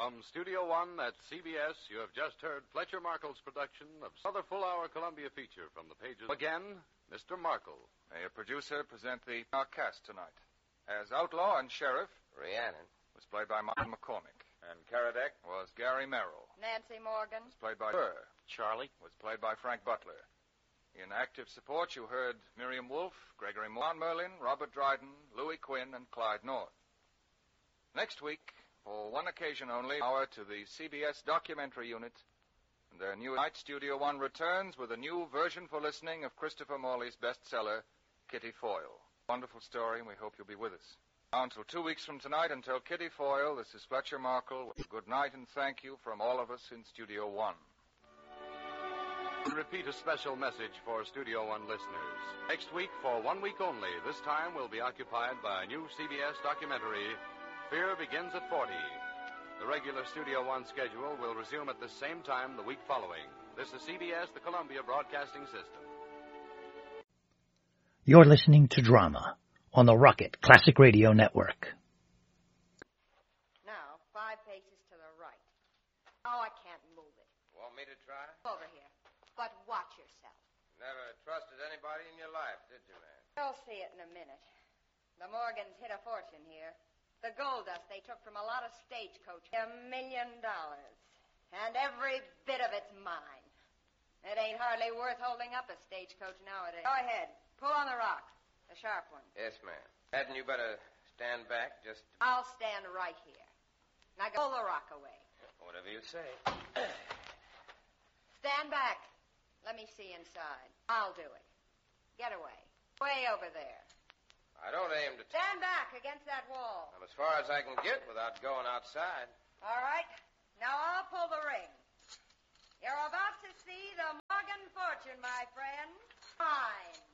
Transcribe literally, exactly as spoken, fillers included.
From Studio One at C B S, you have just heard Fletcher Markle's production of another full-hour Columbia feature from the pages. Again, Mister Markle. May a producer present the our cast tonight. As Outlaw and Sheriff, Rhiannon was played by Martin McCormick. and Karadec. Was Gary Merrill. Nancy Morgan. Was played by Burr. Charlie Was played by Frank Butler. In active support, you heard Miriam Wolfe, Gregory Mon Merlin, Robert Dryden, Louis Quinn, and Clyde North. Next week, for one occasion only, hour to the C B S documentary unit, and their new Night Studio One returns with a new version for listening of Christopher Morley's bestseller, Kitty Foyle. Wonderful story, and we hope you'll be with us. Now, until two weeks from tonight, until Kitty Foyle, this is Fletcher Markle. Good night and thank you from all of us in Studio One. To repeat a special message for Studio One listeners. Next week, for one week only, this time will be occupied by a new C B S documentary, Fear Begins at forty. The regular Studio One schedule will resume at the same time the week following. This is C B S, the Columbia Broadcasting System. You're listening to Drama on the Rocket Classic Radio Network. Now, five paces to the right. Oh, I can't move it. Want me to try? Over here. But watch yourself. Never trusted anybody in your life, did you, man? You'll see it in a minute. The Morgans hit a fortune here. The gold dust they took from a lot of stagecoach. A million dollars. And every bit of it's mine. It ain't hardly worth holding up a stagecoach nowadays. Go ahead. Pull on the rock. The sharp one. Yes, ma'am. Hadn't you better stand back just... I'll stand right here. Now go pull the rock away. Whatever you say. Stand back. Let me see inside. I'll do it. Get away. Way over there. I don't aim to... Stand back against that wall. I'm as far as I can get without going outside. All right. Now I'll pull the ring. You're about to see the Morgan fortune, my friend. Mine.